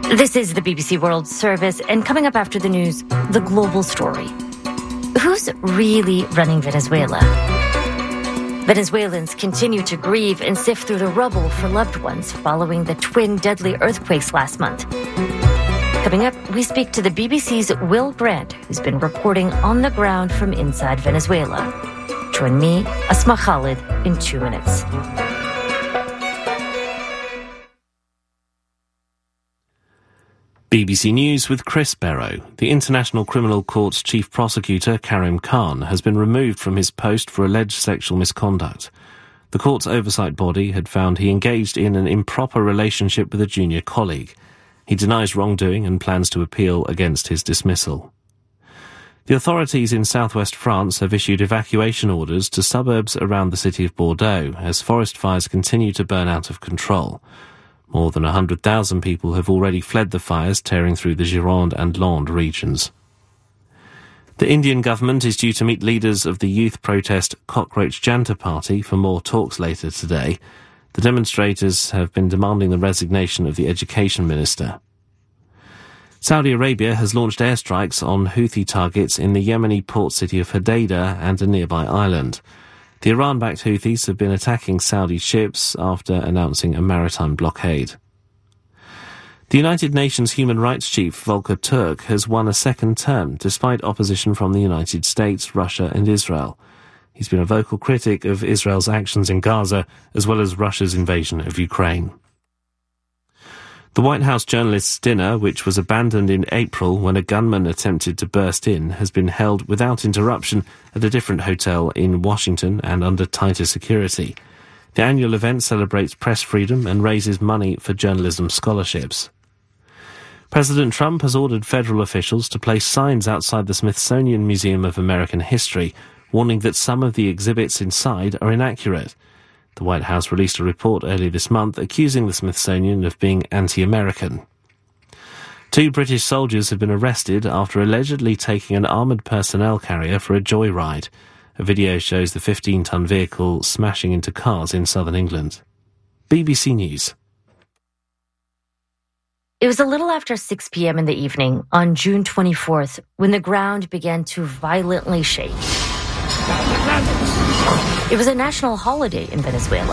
This is the BBC World Service, and coming up after the news, the global story. Who's really running Venezuela? Venezuelans continue to grieve and sift through the rubble for loved ones following the twin deadly earthquakes last month. Coming up, we speak to the BBC's Will Grant, who's been reporting on the ground from inside Venezuela. Join me, Asma Khalid, in 2 minutes. BBC News with Chris Barrow. The International Criminal Court's chief prosecutor, Karim Khan, has been removed from his post for alleged sexual misconduct. The court's oversight body had found he engaged in an improper relationship with a junior colleague. He denies wrongdoing and plans to appeal against his dismissal. The authorities in southwest France have issued evacuation orders to suburbs around the city of Bordeaux as forest fires continue to burn out of control. More than 100,000 people have already fled the fires tearing through the Gironde and Landes regions. The Indian government is due to meet leaders of the youth protest Cockroach Janta Party for more talks later today. The demonstrators have been demanding the resignation of the education minister. Saudi Arabia has launched airstrikes on Houthi targets in the Yemeni port city of Hodeidah and a nearby island. The Iran-backed Houthis have been attacking Saudi ships after announcing a maritime blockade. The United Nations Human Rights Chief Volker Turk has won a second term despite opposition from the United States, Russia and Israel. He's been a vocal critic of Israel's actions in Gaza as well as Russia's invasion of Ukraine. The White House journalists' dinner, which was abandoned in April when a gunman attempted to burst in, has been held without interruption at a different hotel in Washington and under tighter security. The annual event celebrates press freedom and raises money for journalism scholarships. President Trump has ordered federal officials to place signs outside the Smithsonian Museum of American History, warning that some of the exhibits inside are inaccurate. The White House released a report earlier this month accusing the Smithsonian of being anti-American. 2 British soldiers have been arrested after allegedly taking an armoured personnel carrier for a joyride. A video shows the 15-ton vehicle smashing into cars in southern England. BBC News. It was a little after 6 p.m. in the evening on June 24th when the ground began to violently shake. It was a national holiday in Venezuela.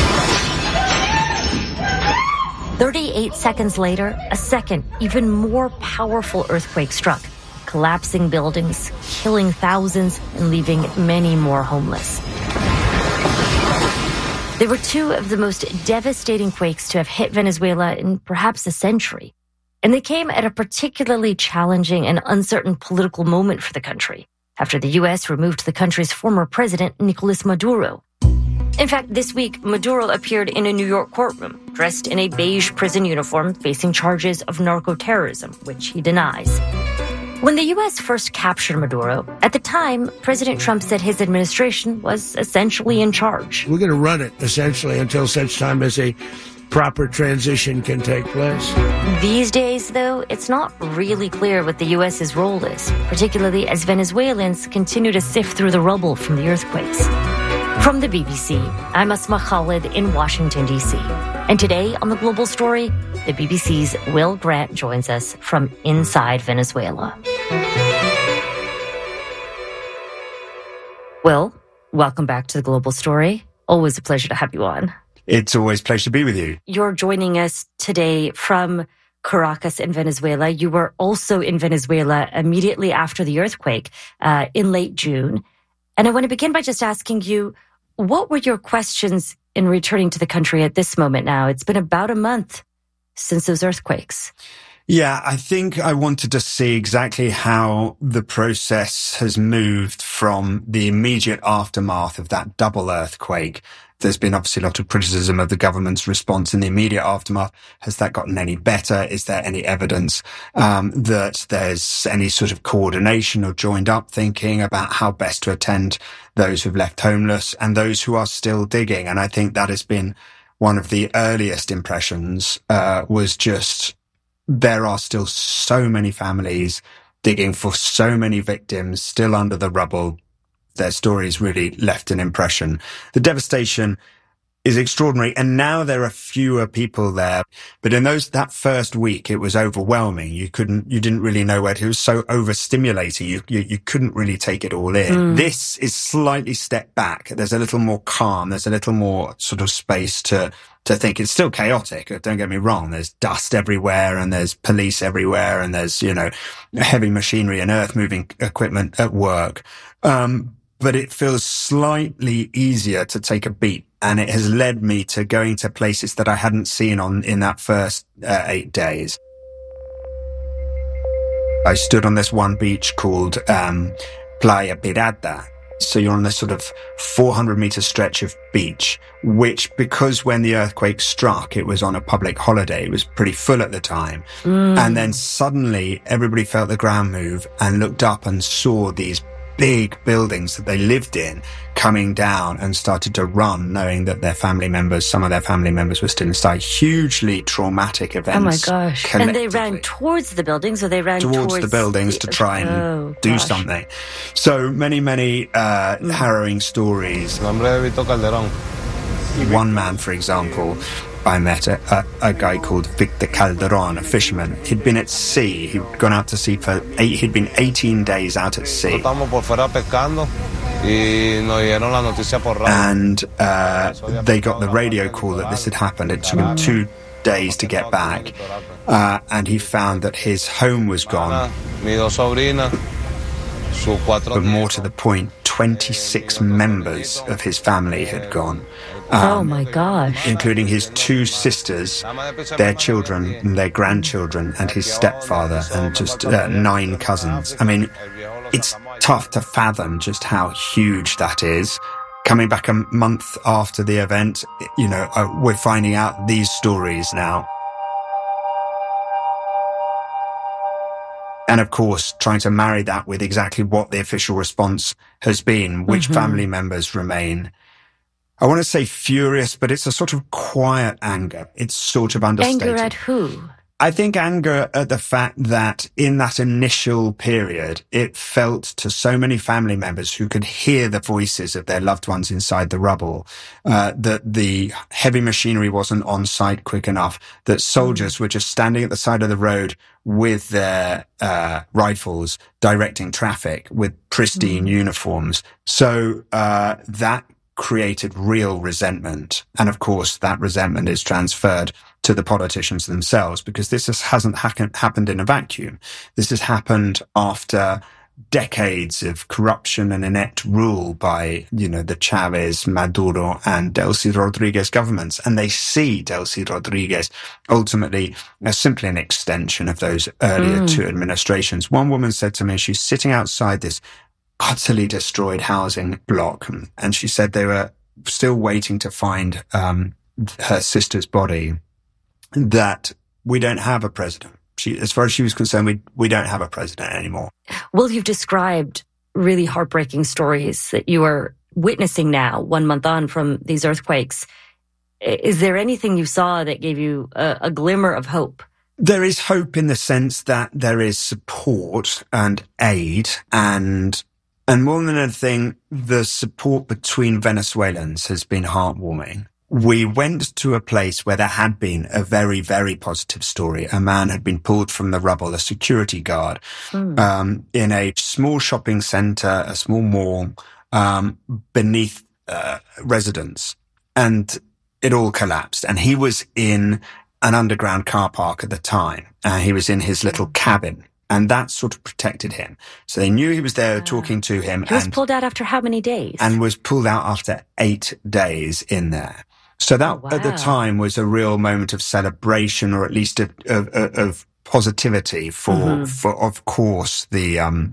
38 seconds later, a second, even more powerful earthquake struck, collapsing buildings, killing thousands, and leaving many more homeless. They were 2 of the most devastating quakes to have hit Venezuela in perhaps a century, and they came at a particularly challenging and uncertain political moment for the country, after the U.S. removed the country's former president, Nicolas Maduro. In fact, this week, Maduro appeared in a New York courtroom, dressed in a beige prison uniform, facing charges of narco-terrorism, which he denies. When the U.S. first captured Maduro, at the time, President Trump said his administration was essentially in charge. We're going to run it, essentially, until such time as a proper transition can take place. These days, though, it's not really clear what the U.S.'s role is, particularly as Venezuelans continue to sift through the rubble from the earthquakes. From the BBC, I'm Asma Khalid in Washington, D.C. And today on The Global Story, the BBC's Will Grant joins us from inside Venezuela. Will, welcome back to The Global Story. Always a pleasure to have you on. It's always a pleasure to be with you. You're joining us today from Caracas in Venezuela. You were also in Venezuela immediately after the earthquake in late June. And I want to begin by just asking you, what were your questions in returning to the country at this moment now? It's been about a month since those earthquakes. Yeah, I think I wanted to see exactly how the process has moved from the immediate aftermath of that double earthquake. There's been obviously a lot of criticism of the government's response in the immediate aftermath. Has that gotten any better? Is there any evidence that there's any sort of coordination or joined up thinking about how best to attend those who've left homeless and those who are still digging? And I think that has been one of the earliest impressions, was just there are still so many families digging for so many victims still under the rubble. Their stories really left an impression. The devastation is extraordinary. And now there are fewer people there. But in that first week, it was overwhelming. You didn't really know where to. It was so overstimulating. You couldn't really take it all in. This is slightly stepped back. There's a little more calm. There's a little more sort of space to think. It's still chaotic. Don't get me wrong. There's dust everywhere and there's police everywhere and there's, heavy machinery and earth moving equipment at work. But it feels slightly easier to take a beat. And it has led me to going to places that I hadn't seen in that first 8 days. I stood on this one beach called Playa Pirata. So you're on this sort of 400-meter stretch of beach, which, because when the earthquake struck, it was on a public holiday. It was pretty full at the time. And then suddenly everybody felt the ground move and looked up and saw these big buildings that they lived in coming down and started to run, knowing that some of their family members were still inside. Hugely traumatic events. Oh my gosh. And they ran towards the buildings, or they ran towards the buildings to try and do something. So many harrowing stories. One man, for example, I met a guy called Victor Calderon, a fisherman. He'd been at sea. He'd gone out to sea he'd been 18 days out at sea. And they got the radio call that this had happened. It took him 2 days to get back. And he found that his home was gone. But more to the point, 26 members of his family had gone. Oh my gosh. Including his 2 sisters, their children, and their grandchildren, and his stepfather, and just 9 cousins. I mean, it's tough to fathom just how huge that is. Coming back a month after the event, we're finding out these stories now. And of course, trying to marry that with exactly what the official response has been, which family members remain. I want to say furious, but it's a sort of quiet anger. It's sort of understated. Anger at who? I think anger at the fact that in that initial period, it felt to so many family members who could hear the voices of their loved ones inside the rubble, that the heavy machinery wasn't on site quick enough, that soldiers were just standing at the side of the road with their rifles directing traffic with pristine uniforms. So that created real resentment. And of course, that resentment is transferred to the politicians themselves, because this hasn't happened in a vacuum. This has happened after decades of corruption and inept rule by, the Chavez, Maduro and Delcy Rodriguez governments. And they see Delcy Rodriguez ultimately as simply an extension of those earlier 2 administrations. One woman said to me, she's sitting outside this utterly destroyed housing block, and she said they were still waiting to find her sister's body, that we don't have a president. As far as she was concerned, we don't have a president anymore. Well, you've described really heartbreaking stories that you are witnessing now, 1 month on from these earthquakes. Is there anything you saw that gave you a glimmer of hope? There is hope in the sense that there is support and aid, and more than anything, the support between Venezuelans has been heartwarming. We went to a place where there had been a very, very positive story. A man had been pulled from the rubble, a security guard, in a small shopping centre, a small mall, beneath residence. And it all collapsed. And he was in an underground car park at the time. He was in his little cabin. And that sort of protected him. So they knew he was there talking to him. He was pulled out after how many days? And was pulled out after 8 days in there. So that at the time was a real moment of celebration, or at least of positivity for of course, the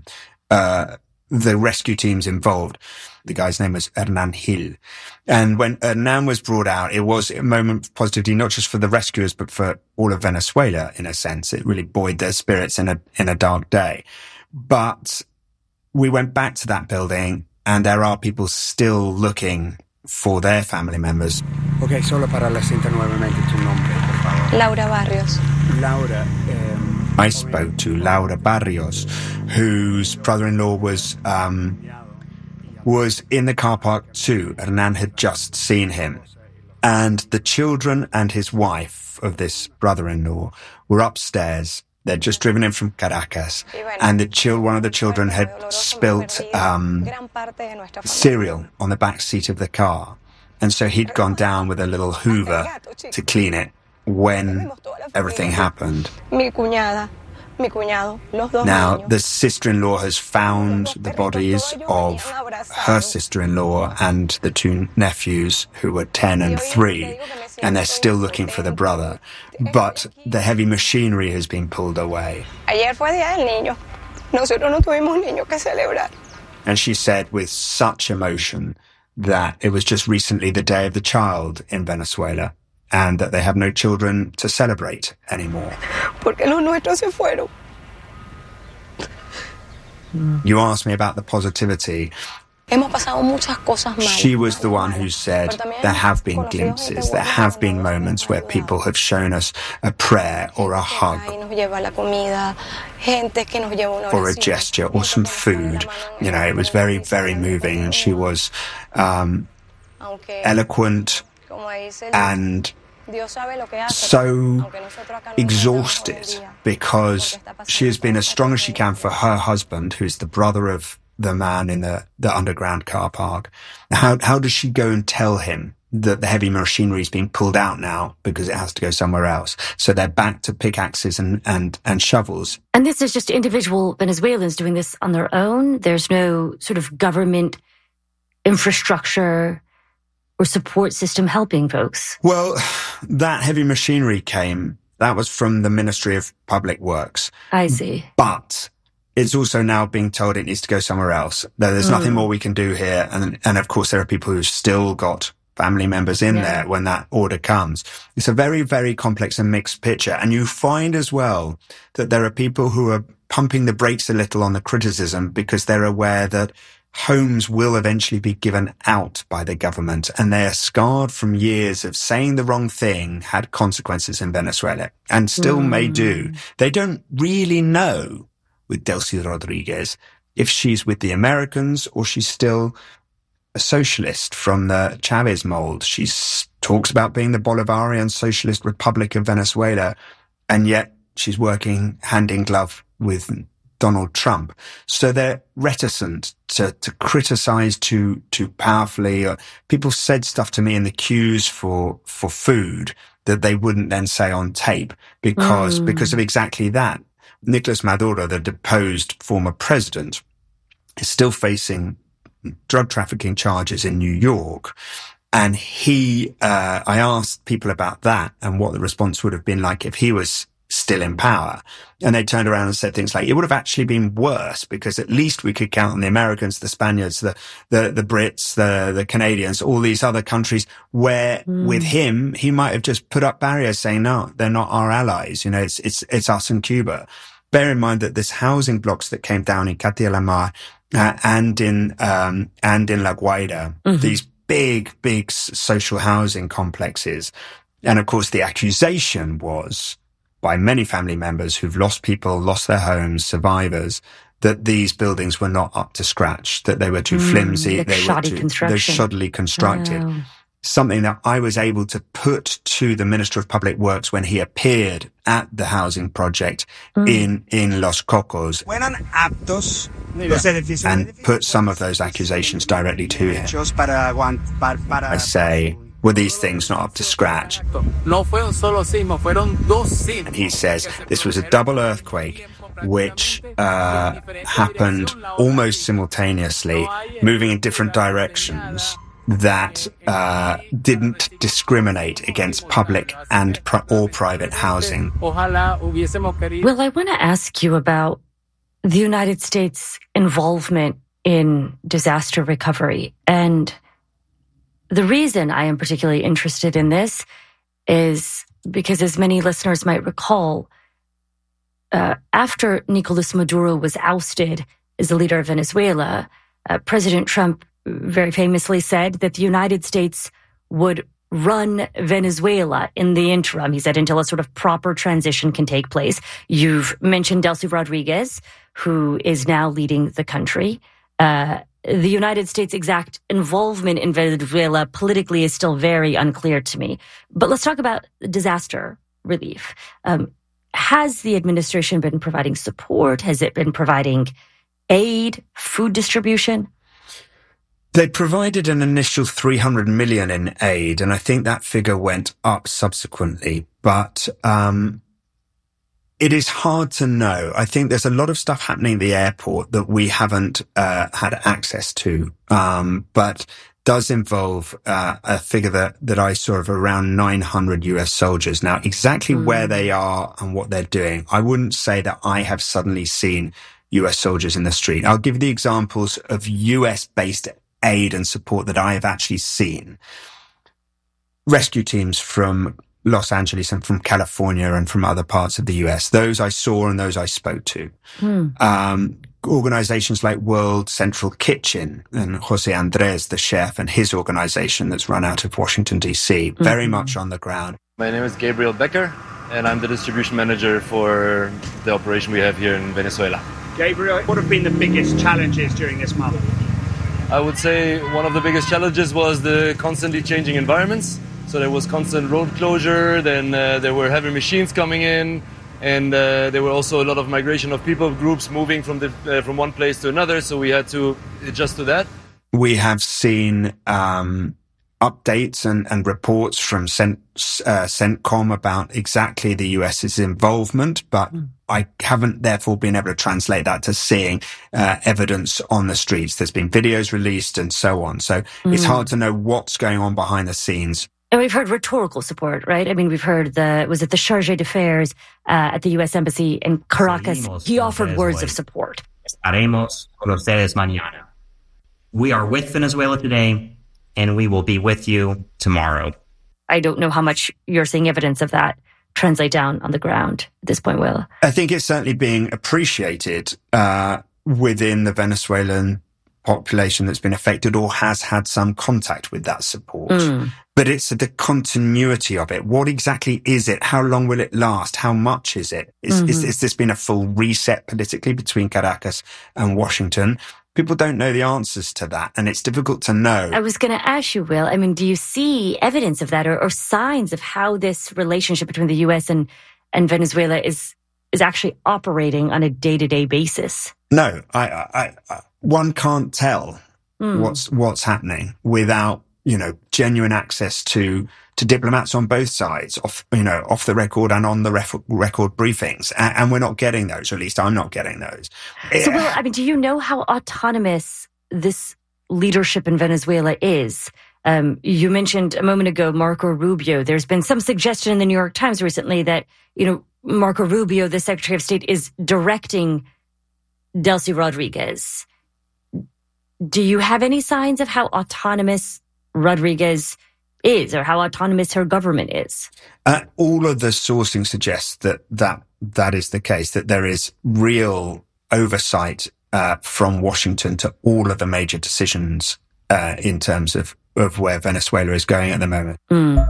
rescue teams involved. The guy's name was Hernan Gil. And when Hernan was brought out, it was a moment of positivity, not just for the rescuers, but for all of Venezuela, in a sense. It really buoyed their spirits in a dark day. But we went back to that building, and there are people still looking for their family members. Okay, solo para la cinta nuevamente tu nombre, por favor. Laura Barrios. Laura, I spoke to Laura Barrios, whose brother-in-law was in the car park too. Hernan had just seen him. And the children and his wife of this brother-in-law were upstairs. They'd just driven in from Caracas, and one of the children had spilt cereal on the back seat of the car. And so he'd gone down with a little hoover to clean it when everything happened. Now, the sister-in-law has found the bodies of her sister-in-law and the two nephews who were 10 and 3, and they're still looking for the brother. But the heavy machinery has been pulled away. And she said with such emotion that it was just recently the Day of the Child in Venezuela, and that they have no children to celebrate anymore. You asked me about the positivity. She was the one who said there have been glimpses, there have been moments where people have shown us a prayer or a hug or a gesture or some food. You know, it was very, very moving, and she was eloquent and so exhausted because she has been as strong as she can for her husband, who's the brother of the man in the underground car park. How does she go and tell him that the heavy machinery is being pulled out now because it has to go somewhere else? So they're back to pickaxes and shovels. And this is just individual Venezuelans doing this on their own? There's no sort of government infrastructure or support system helping folks? Well, that heavy machinery that was from the Ministry of Public Works. I see. But it's also now being told it needs to go somewhere else. There's nothing more we can do here. And of course, there are people who've still got family members in there when that order comes. It's a very, very complex and mixed picture. And you find as well that there are people who are pumping the brakes a little on the criticism because they're aware that homes will eventually be given out by the government, and they are scarred from years of saying the wrong thing had consequences in Venezuela, and still may do. They don't really know with Delcy Rodriguez if she's with the Americans or she's still a socialist from the Chavez mold. She talks about being the Bolivarian Socialist Republic of Venezuela, and yet she's working hand in glove with Donald Trump. So they're reticent to criticize too powerfully. People said stuff to me in the queues for food that they wouldn't then say on tape because of exactly that. Nicolas Maduro, the deposed former president, is still facing drug trafficking charges in New York. And I asked people about that and what the response would have been like if he was still in power. And they turned around and said things like, it would have actually been worse because at least we could count on the Americans, the Spaniards, the Brits, the Canadians, all these other countries where with him, he might have just put up barriers saying, no, they're not our allies. You know, it's us and Cuba. Bear in mind that this housing blocks that came down in Catia la Mar, and in La Guaira, these big social housing complexes. And of course, the accusation was by many family members who've lost people, lost their homes, survivors, that these buildings were not up to scratch, that they were too flimsy, they're shoddily constructed. Wow. Something that I was able to put to the Minister of Public Works when he appeared at the housing project in Los Cocos, and put some of those accusations directly to him. I say, were these things not up to scratch? And he says this was a double earthquake which happened almost simultaneously, moving in different directions, that didn't discriminate against public and or private housing. Well, I want to ask you about the United States' involvement in disaster recovery. And the reason I am particularly interested in this is because, as many listeners might recall, after Nicolas Maduro was ousted as the leader of Venezuela, President Trump very famously said that the United States would run Venezuela in the interim. He said until a sort of proper transition can take place. You've mentioned Delcy Rodriguez, who is now leading the country. the United States' exact involvement in Venezuela politically is still very unclear to me. But let's talk about disaster relief. Has the administration been providing support? Has it been providing aid, food distribution? They provided an initial $300 million in aid, and I think that figure went up subsequently. But it is hard to know. I think there's a lot of stuff happening at the airport that we haven't had access to, but does involve a figure that I saw of around 900 US soldiers. Now, exactly where they are and what they're doing, I wouldn't say that I have suddenly seen US soldiers in the street. I'll give you the examples of US-based aid and support that I have actually seen. Rescue teams from Los Angeles and from California and from other parts of the US. Those I saw and those I spoke to. Organizations like World Central Kitchen and Jose Andres, the chef, and his organization that's run out of Washington, D.C., very much on the ground. My name is Gabriel Becker, and I'm the distribution manager for the operation we have here in Venezuela. Gabriel, what have been the biggest challenges during this month? I would say one of the biggest challenges was the constantly changing environments. So there was constant road closure, then there were heavy machines coming in, and there were also a lot of migration of people, groups moving from one place to another, so we had to adjust to that. We have seen updates and reports from CENTCOM about exactly the US's involvement, but I haven't therefore been able to translate that to seeing evidence on the streets. There's been videos released and so on. So it's hard to know what's going on behind the scenes. And we've heard rhetorical support, right? I mean, we've heard was it the Chargé d'Affaires at the U.S. Embassy in Caracas? He offered words of support. Estaremos con ustedes mañana. We are with Venezuela today, and we will be with you tomorrow. I don't know how much you're seeing evidence of that translate down on the ground at this point, Will. I think it's certainly being appreciated within the Venezuelan population that's been affected or has had some contact with that support. But it's the continuity of it. What exactly is it? How long will it last? How much is it? Is this been a full reset politically between Caracas and Washington? People don't know the answers to that, and it's difficult to know. I was going to ask you, Will, I mean, do you see evidence of that or signs of how this relationship between the U.S. and Venezuela is actually operating on a day-to-day basis? No, I one can't tell what's happening without, genuine access to diplomats on both sides, off the record and on the record briefings. And we're not getting those, or at least I'm not getting those. So, Will, I mean, do you know how autonomous this leadership in Venezuela is? You mentioned a moment ago Marco Rubio. There's been some suggestion in the New York Times recently that, Marco Rubio, the Secretary of State, is directing Delcy Rodriguez. Do you have any signs of how autonomous Rodriguez is, or how autonomous her government is? All of the sourcing suggests that is the case, that there is real oversight from Washington to all of the major decisions in terms of where Venezuela is going at the moment.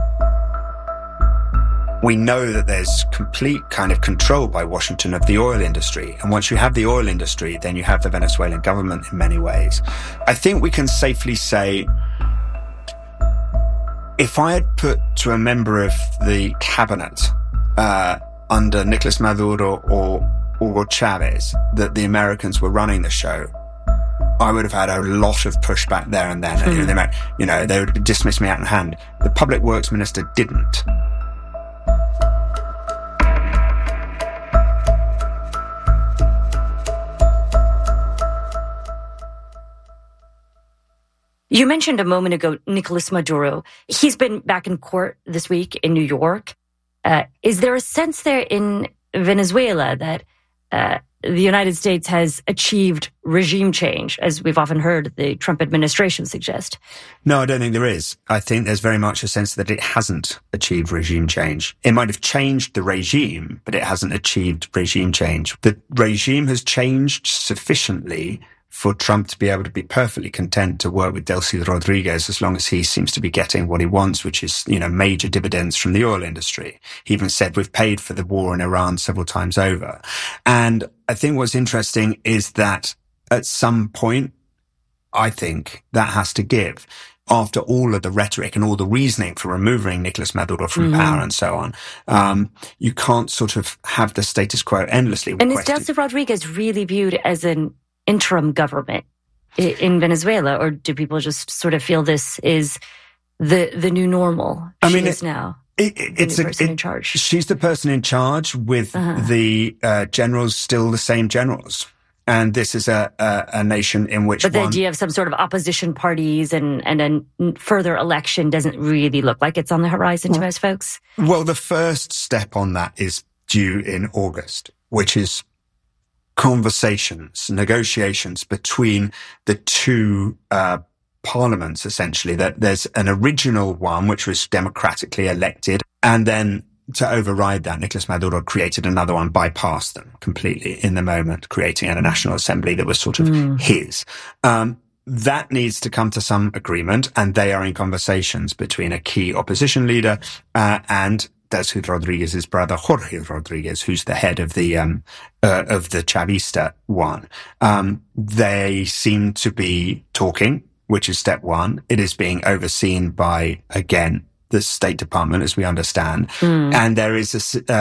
We know that there's complete kind of control by Washington of the oil industry. And once you have the oil industry, then you have the Venezuelan government in many ways. I think we can safely say, if I had put to a member of the cabinet under Nicolas Maduro or Hugo Chavez that the Americans were running the show, I would have had a lot of pushback there and then. They would dismiss me out in hand. The Public Works Minister didn't. You mentioned a moment ago Nicolas Maduro. He's been back in court this week in New York. Is there a sense there in Venezuela that the United States has achieved regime change, as we've often heard the Trump administration suggest? No, I don't think there is. I think there's very much a sense that it hasn't achieved regime change. It might have changed the regime, but it hasn't achieved regime change. The regime has changed sufficiently for Trump to be able to be perfectly content to work with Delcy Rodriguez as long as he seems to be getting what he wants, which is, major dividends from the oil industry. He even said we've paid for the war in Iran several times over. And I think what's interesting is that at some point, I think, that has to give. After all of the rhetoric and all the reasoning for removing Nicolas Maduro from power and so on, you can't sort of have the status quo endlessly requested. And is Delcy Rodriguez really viewed as an interim government in Venezuela, or do people just sort of feel this is the new normal? She is now. It's the person in charge. She's the person in charge with the generals still the same generals. And this is a nation in which... But the idea of some sort of opposition parties and a further election doesn't really look like it's on the horizon to most folks. Well, the first step on that is due in August, which is conversations, negotiations between the two parliaments, essentially. That there's an original one, which was democratically elected, and then to override that, Nicolas Maduro created another one, bypassed them completely in the moment, creating a National Assembly that was sort of his. That needs to come to some agreement, and they are in conversations between a key opposition leader and Delcy Rodriguez's brother, Jorge Rodriguez, who's the head of the Chavista one. They seem to be talking, which is step one. It is being overseen by, again, the State Department, as we understand. And there is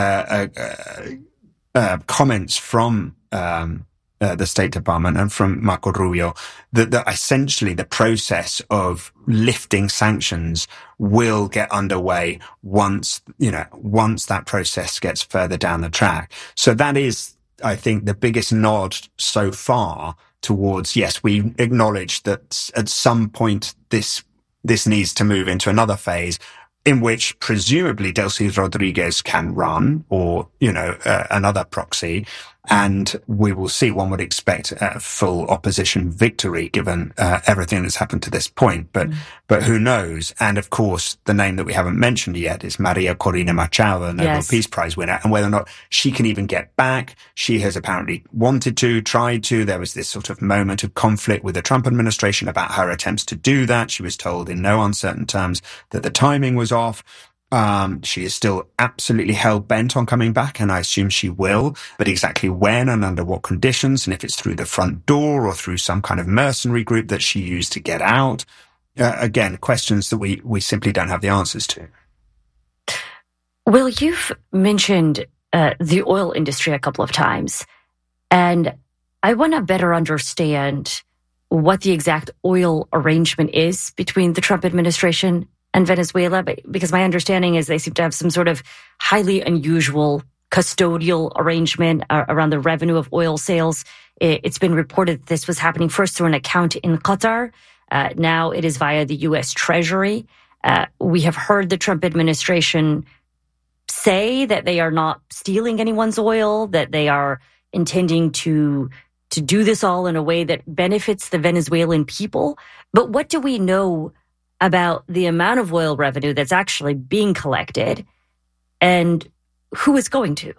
comments from the State Department and from Marco Rubio that essentially the process of lifting sanctions will get underway once that process gets further down the track. So that is, I think, the biggest nod so far towards, yes, we acknowledge that at some point this needs to move into another phase in which presumably Delcy Rodriguez can run, or, another proxy. And we will see, one would expect a full opposition victory given everything that's happened to this point. But who knows? And of course, the name that we haven't mentioned yet is Maria Corina Machado, the Nobel Peace Prize winner, and whether or not she can even get back. She has apparently tried to. There was this sort of moment of conflict with the Trump administration about her attempts to do that. She was told in no uncertain terms that the timing was off. She is still absolutely hell-bent on coming back, and I assume she will, but exactly when and under what conditions, and if it's through the front door or through some kind of mercenary group that she used to get out, again, questions that we simply don't have the answers to. Will, you've mentioned the oil industry a couple of times, and I want to better understand what the exact oil arrangement is between the Trump administration and Venezuela, because my understanding is they seem to have some sort of highly unusual custodial arrangement around the revenue of oil sales. It's been reported that this was happening first through an account in Qatar. Now it is via the U.S. Treasury. We have heard the Trump administration say that they are not stealing anyone's oil, that they are intending to do this all in a way that benefits the Venezuelan people. But what do we know about the amount of oil revenue that's actually being collected and who it's going to?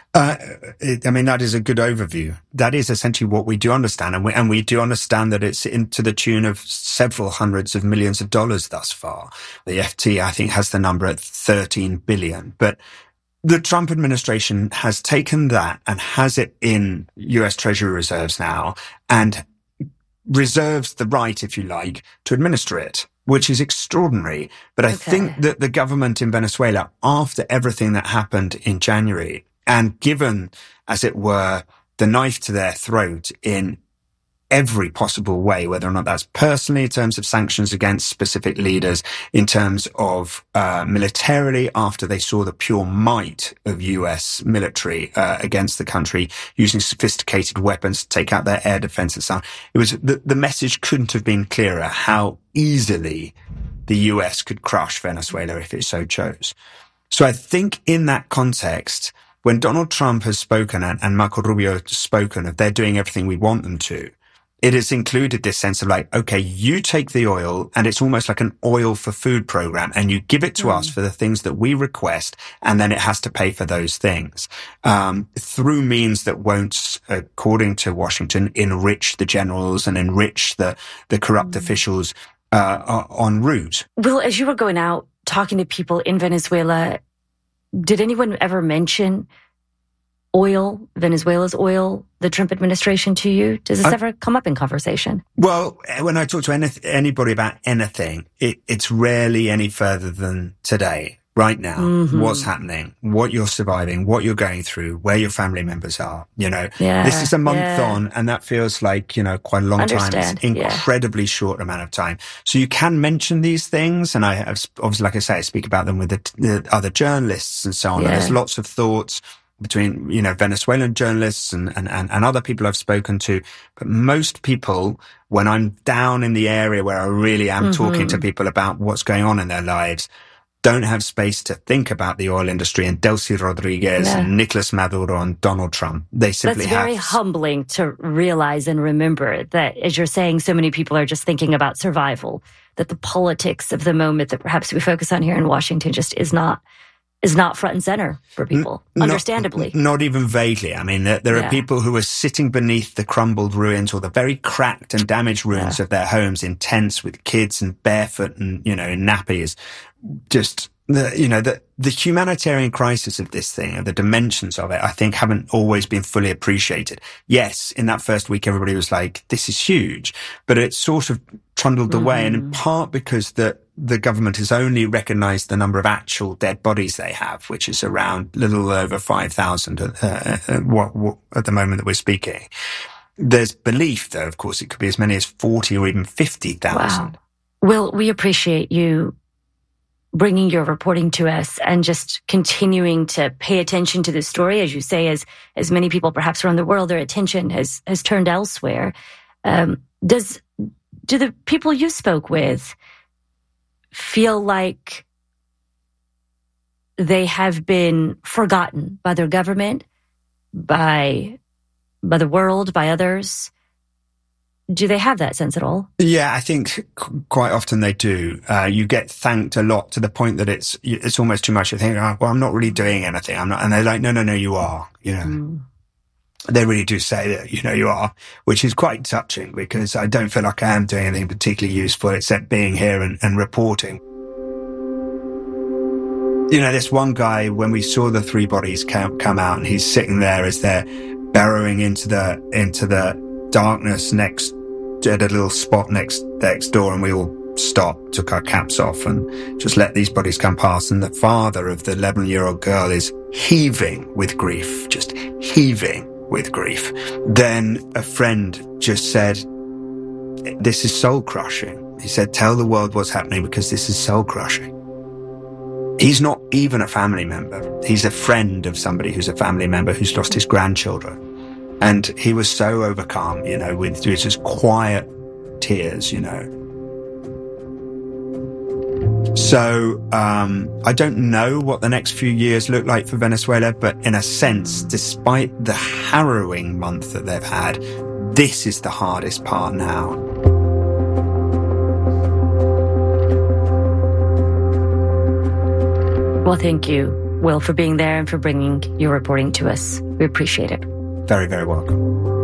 That is a good overview. That is essentially what we do understand. And we do understand that it's to the tune of several hundreds of millions of dollars thus far. The FT, I think, has the number at 13 billion. But the Trump administration has taken that and has it in US Treasury reserves now and reserves the right, if you like, to administer it, which is extraordinary. But I think that the government in Venezuela, after everything that happened in January, and given, as it were, the knife to their throat in every possible way, whether or not that's personally in terms of sanctions against specific leaders, in terms of militarily, after they saw the pure might of US military against the country, using sophisticated weapons to take out their air defense and so on. It was the message couldn't have been clearer how easily the US could crush Venezuela if it so chose. So I think in that context, when Donald Trump has spoken and Marco Rubio has spoken of they're doing everything we want them to, it has included this sense of like, okay, you take the oil and it's almost like an oil for food program and you give it to us for the things that we request, and then it has to pay for those things, through means that won't, according to Washington, enrich the generals and enrich the corrupt officials, en route. Will, as you were going out talking to people in Venezuela, did anyone ever mention oil, Venezuela's oil, the Trump administration to you? Does this ever come up in conversation? Well, when I talk to anybody about anything, it's rarely any further than today, right now, what's happening, what you're surviving, what you're going through, where your family members are, This is a month on, and that feels like, quite a long time. It's incredibly short amount of time. So you can mention these things, and I have, obviously, like I say, I speak about them with the other journalists and so on. And there's lots of thoughts between, Venezuelan journalists and other people I've spoken to. But most people, when I'm down in the area where I really am talking to people about what's going on in their lives, don't have space to think about the oil industry and Delcy Rodriguez and Nicolas Maduro and Donald Trump. They simply That's very humbling to realize and remember that, as you're saying, so many people are just thinking about survival, that the politics of the moment that perhaps we focus on here in Washington just is not front and center for people, understandably. Not even vaguely. I mean, there are people who are sitting beneath the crumbled ruins or the very cracked and damaged ruins of their homes in tents with kids and barefoot and, in nappies. Just, the humanitarian crisis of this thing and the dimensions of it, I think, haven't always been fully appreciated. Yes, in that first week, everybody was like, this is huge, but it sort of trundled away, and in part because the government has only recognized the number of actual dead bodies they have, which is around a little over 5,000 at the moment that we're speaking. There's belief, though, of course, it could be as many as 40 or even 50,000. Wow. Will, we appreciate you bringing your reporting to us and just continuing to pay attention to this story. As you say, as many people perhaps around the world, their attention has turned elsewhere. Do the people you spoke with feel like they have been forgotten by their government, by the world, by others? Do they have that sense at all? Yeah, I think quite often they do. You get thanked a lot to the point that it's almost too much. You think, well, I'm not really doing anything. I'm not. And they're like, no, you are. They really do say that, you are, which is quite touching because I don't feel like I am doing anything particularly useful except being here and reporting. This one guy, when we saw the 3 bodies come out, and he's sitting there as they're burrowing into the darkness at a little spot next door, and we all stopped, took our caps off and just let these bodies come past. And the father of the 11-year-old girl is heaving with grief, just heaving with grief. Then a friend just said, this is soul crushing. He said, tell the world what's happening because this is soul crushing. He's not even a family member. He's a friend of somebody who's a family member who's lost his grandchildren. And he was so overcome, with just quiet tears, So, I don't know what the next few years look like for Venezuela, but in a sense, despite the harrowing month that they've had, this is the hardest part now. Well, thank you, Will, for being there and for bringing your reporting to us. We appreciate it. Very, very welcome.